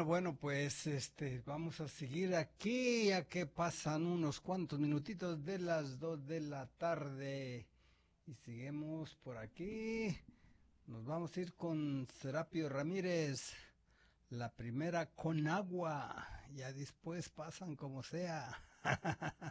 bueno, pues vamos a seguir aquí, ya que pasan unos cuantos minutitos de las 2 de la tarde. Y seguimos por aquí. Nos vamos a ir con Serapio Ramírez. La primera con agua. Ya después pasan como sea.